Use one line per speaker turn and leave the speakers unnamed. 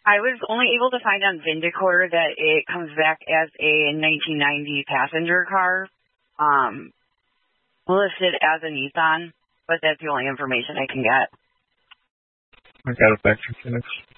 I was only able to find on Vindicator that it comes back as a 1990 passenger car, listed as a Nissan, but that's the only information I can get.
I got it back from Phoenix.